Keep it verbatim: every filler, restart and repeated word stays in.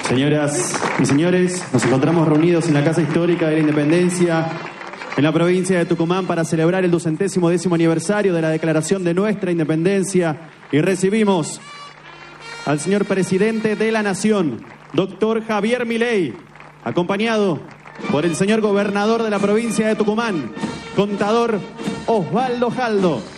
Señoras y señores, nos encontramos reunidos en la Casa Histórica de la Independencia, en la provincia de Tucumán, para celebrar el ducentésimo décimo aniversario de la declaración de nuestra independencia, y recibimos al señor presidente de la Nación, doctor Javier Milei, acompañado por el señor gobernador de la provincia de Tucumán, contador Osvaldo Jaldo.